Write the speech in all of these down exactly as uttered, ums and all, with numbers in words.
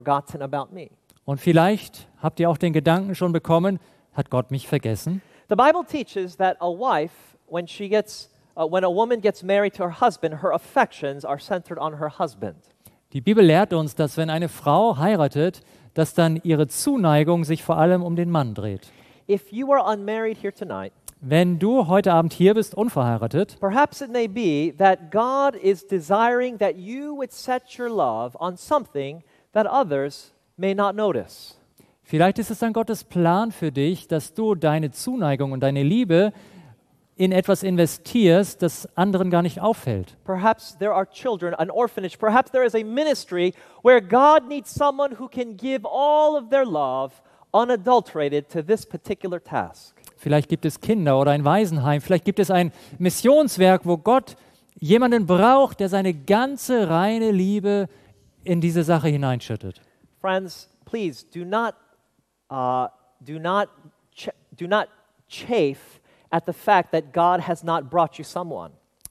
forgotten about me. Und vielleicht habt ihr auch den Gedanken schon bekommen, hat Gott mich vergessen? The Bible teaches that a wife, when she gets, uh, when a woman gets married to her husband, her affections are centered on her husband. Die Bibel lehrt uns, dass wenn eine Frau heiratet, dass dann ihre Zuneigung sich vor allem um den Mann dreht. If you are unmarried here tonight, Wenn du heute Abend hier bist, unverheiratet, perhaps it may be that God is desiring that you would set your love on something that others may not notice. vielleicht ist es dann Gottes Plan für dich, dass du deine Zuneigung und deine Liebe in etwas investierst, das anderen gar nicht auffällt. Perhaps there are children, an orphanage, perhaps there is a ministry where God needs someone who can give all of their love unadulterated to this particular task. Vielleicht gibt es Kinder oder ein Waisenheim, vielleicht gibt es ein Missionswerk, wo Gott jemanden braucht, der seine ganze reine Liebe in diese Sache hineinschüttet. Friends, please do not, uh, do not, ch- do not chafe at the fact that God has not brought you someone.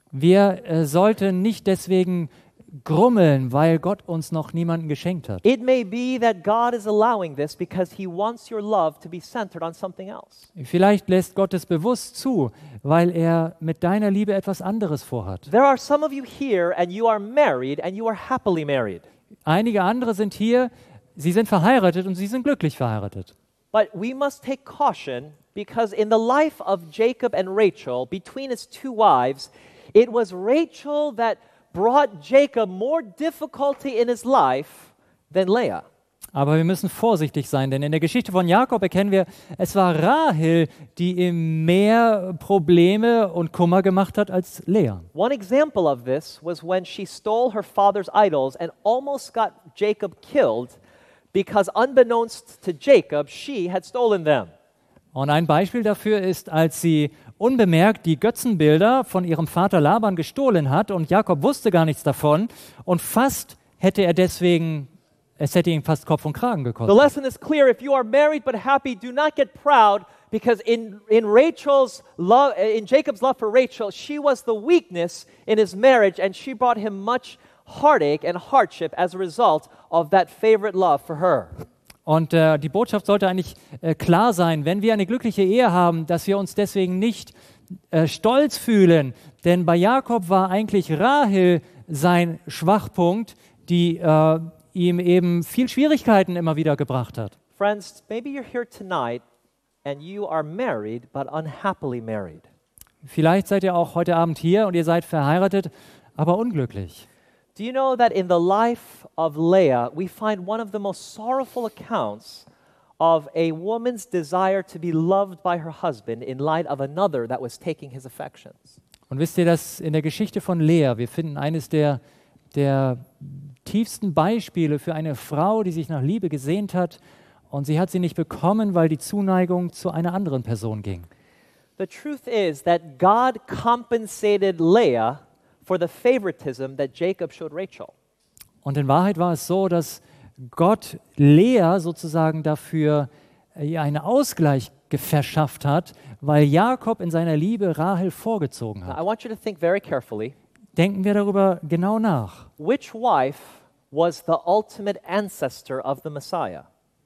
Wir äh, sollten nicht deswegen grummeln, weil Gott uns noch niemanden geschenkt hat. It may be that God is allowing this because He wants your love to be centered on something else. Vielleicht lässt Gott es bewusst zu, weil er mit deiner Liebe etwas anderes vorhat. There are some of you here and you are married and you are happily married. Einige andere sind hier, sie sind verheiratet und sie sind glücklich verheiratet. But we must take caution because in the life of Jacob and Rachel, between his two wives, it was Rachel that brought Jacob more difficulty in his life than Leah. Aber wir müssen vorsichtig sein, denn in der Geschichte von Jakob erkennen wir, es war Rahel, die ihm mehr Probleme und Kummer gemacht hat als Lea. One example of this was when she stole her father's idols and almost got Jacob killed because unbeknownst to Jacob, she had stolen them. Und ein Beispiel dafür ist, als sie unbemerkt die Götzenbilder von ihrem Vater Laban gestohlen hat und Jakob wusste gar nichts davon und fast hätte er deswegen, es hätte ihm fast Kopf und Kragen The gekostet. lesson is clear. If you are married but happy, do not get proud because in, in Rachel's love, in Jacob's love for Rachel, she was the weakness in his marriage and she brought him much heartache and hardship as a result of that favorite love for her. Und äh, die Botschaft sollte eigentlich äh, klar sein, wenn wir eine glückliche Ehe haben, dass wir uns deswegen nicht äh, stolz fühlen, denn bei Jakob war eigentlich Rahel sein Schwachpunkt, die äh, ihm eben viel Schwierigkeiten immer wieder gebracht hat. Friends, maybe you're here tonight and you are married but unhappily married. Vielleicht seid ihr auch heute Abend hier und ihr seid verheiratet, aber unglücklich. Do you know that in the life of Leah, we find one of the most sorrowful accounts of a woman's desire to be loved by her husband in light of another that was taking his affections? Und wisst ihr, dass in der Geschichte von Lea, wir finden eines der, der tiefsten Beispiele für eine Frau, die sich nach Liebe gesehnt hat und sie hat sie nicht bekommen, weil die Zuneigung zu einer anderen Person ging. The truth is that God compensated Leah for the favoritism that Jacob showed Rachel. Und in Wahrheit war es so, dass Gott Lea sozusagen dafür ihr einen Ausgleich verschafft hat, weil Jakob in seiner Liebe Rahel vorgezogen Now, I hat. want you to think very carefully. Denken wir darüber genau nach. Which wife was the ultimate ancestor of the Messiah?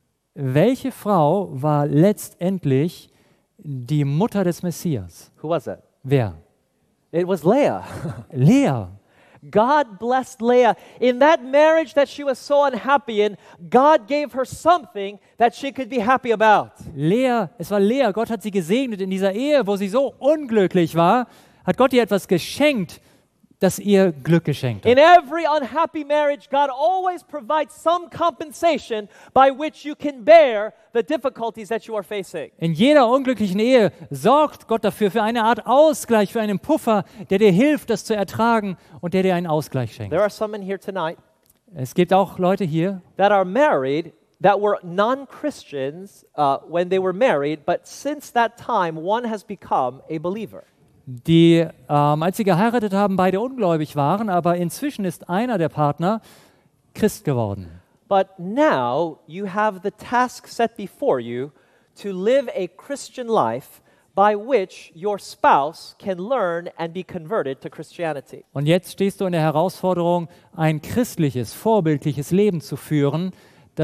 Welche Frau war letztendlich die Mutter des Messias? Who was it? Wer? It was Leah. Lea. God blessed Leah. In that marriage that she was so unhappy in, God gave her something that she could be happy about. Lea, es war Lea, Gott hat sie gesegnet in dieser Ehe, wo sie so unglücklich war, hat Gott ihr etwas geschenkt, das ihr Glück geschenkt In hat. every unhappy marriage, God always provides some compensation by which you can bear the difficulties that you are facing. In jeder unglücklichen Ehe sorgt Gott dafür, für eine Art Ausgleich, für einen Puffer, der dir hilft, das zu ertragen und der dir einen Ausgleich schenkt. There are some in here tonight Es gibt auch Leute hier, that are married that were non-Christians uh, when they were married, but since that time, one has become a believer. die, ähm, als sie geheiratet haben, beide ungläubig waren, aber inzwischen ist einer der Partner Christ geworden. But now you have the task set before you to live a Christian life by which your spouse can learn and be converted to Christianity. Und jetzt stehst du in der Herausforderung, ein christliches, vorbildliches Leben zu führen,